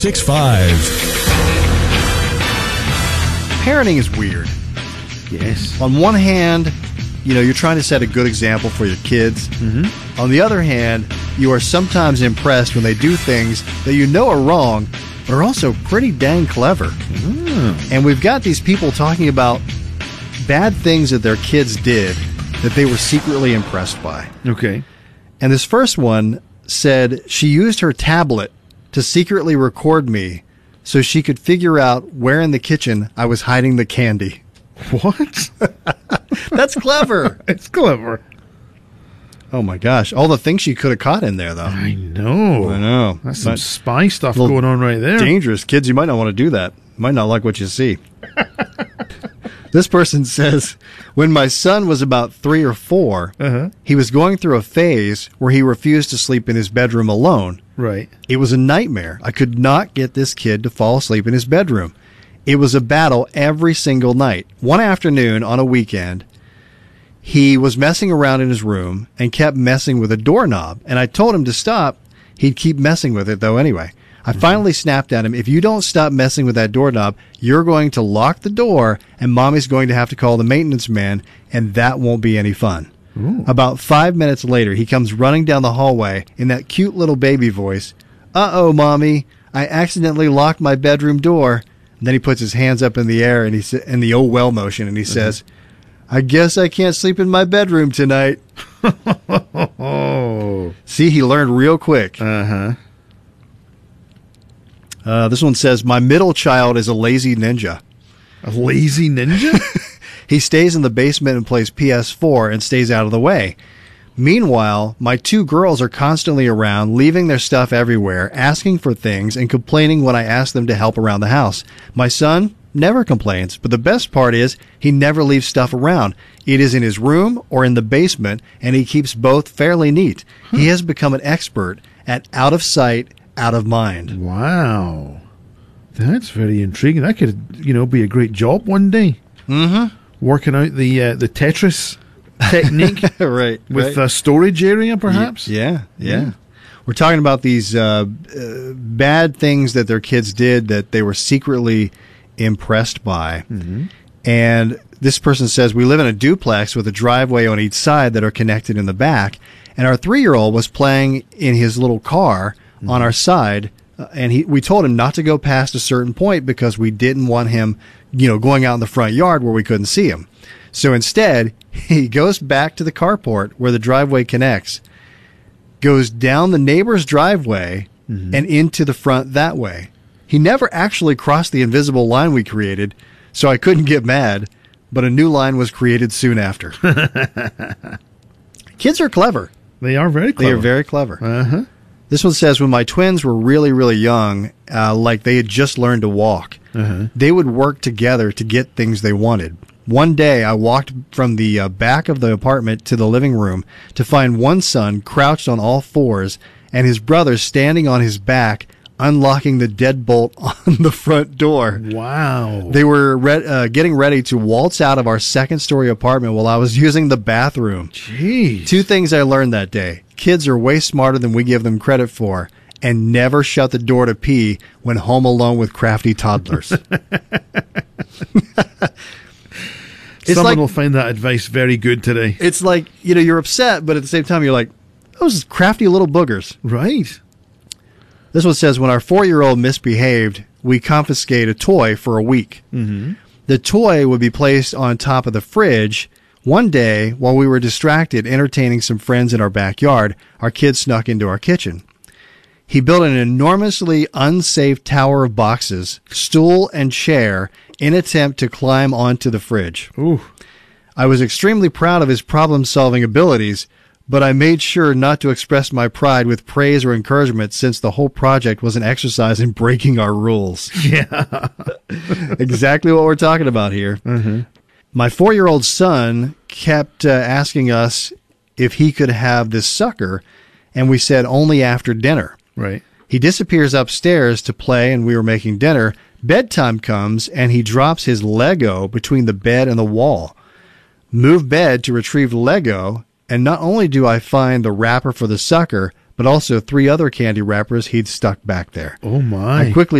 6-5. Parenting is weird. Yes. On one hand, you're trying to set a good example for your kids. Mm-hmm. On the other hand, you are sometimes impressed when they do things that you know are wrong, but are also pretty dang clever. And we've got these people talking about bad things that their kids did that they were secretly impressed by. Okay. And this first one said she used her tablet to secretly record me so she could figure out where in the kitchen I was hiding the candy. What? That's clever. It's clever. Oh my gosh. All the things she could have caught in there, though. I know. That's some spy stuff going on right there. Dangerous. Kids, you might not want to do that. Might not like what you see. This person says, when my son was about 3 or 4, he was going through a phase where he refused to sleep in his bedroom alone. Right. It was a nightmare. I could not get this kid to fall asleep in his bedroom. It was a battle every single night. One afternoon on a weekend, he was messing around in his room and kept messing with a doorknob. And I told him to stop. He'd keep messing with it, though, anyway. I finally snapped at him, if you don't stop messing with that doorknob, you're going to lock the door, and Mommy's going to have to call the maintenance man, and that won't be any fun. Ooh. About 5 minutes later, he comes running down the hallway in that cute little baby voice. Uh-oh, Mommy, I accidentally locked my bedroom door. And then he puts his hands up in the air, and he in the oh well motion, and he says, I guess I can't sleep in my bedroom tonight. Oh. See, he learned real quick. This one says, my middle child is a lazy ninja. A lazy ninja? He stays in the basement and plays PS4 and stays out of the way. Meanwhile, my 2 girls are constantly around, leaving their stuff everywhere, asking for things, and complaining when I ask them to help around the house. My son never complains, but the best part is he never leaves stuff around. It is in his room or in the basement, and he keeps both fairly neat. He has become an expert at out of sight, out of mind. Wow. That's very intriguing. That could, be a great job one day. Mm-hmm. Working out the Tetris technique. Right. With a storage area, perhaps? Yeah. We're talking about these bad things that their kids did that they were secretly impressed by. Mm-hmm. And this person says, we live in a duplex with a driveway on each side that are connected in the back. And our 3-year-old was playing in his little car on our side. And we told him not to go past a certain point because we didn't want him, going out in the front yard where we couldn't see him. So instead, he goes back to the carport where the driveway connects, goes down the neighbor's driveway, and into the front that way. He never actually crossed the invisible line we created, so I couldn't get mad, but a new line was created soon after. Kids are clever. They are very clever. They are very clever. Uh-huh. This one says, when my twins were really, really young, like they had just learned to walk, they would work together to get things they wanted. One day, I walked from the back of the apartment to the living room to find one son crouched on all fours and his brother standing on his back, unlocking the deadbolt on the front door. Wow. They were getting ready to waltz out of our second-story apartment while I was using the bathroom. Jeez. 2 things I learned that day. Kids are way smarter than we give them credit for, and never shut the door to pee when home alone with crafty toddlers. Someone will find that advice very good today. It's like, you're upset, but at the same time, you're like, those crafty little boogers. Right. This one says, when our 4-year-old misbehaved, we confiscate a toy for a week. Mm-hmm. The toy would be placed on top of the fridge. One day, while we were distracted entertaining some friends in our backyard, our kid snuck into our kitchen. He built an enormously unsafe tower of boxes, stool, and chair in attempt to climb onto the fridge. Ooh. I was extremely proud of his problem-solving abilities, but I made sure not to express my pride with praise or encouragement since the whole project was an exercise in breaking our rules. Yeah. Exactly what we're talking about here. Mm-hmm. My 4-year-old son kept asking us if he could have this sucker, and we said only after dinner. Right. He disappears upstairs to play, and we were making dinner. Bedtime comes, and he drops his Lego between the bed and the wall. Move bed to retrieve the Lego, and not only do I find the wrapper for the sucker, but also 3 other candy wrappers he'd stuck back there. Oh, my. I quickly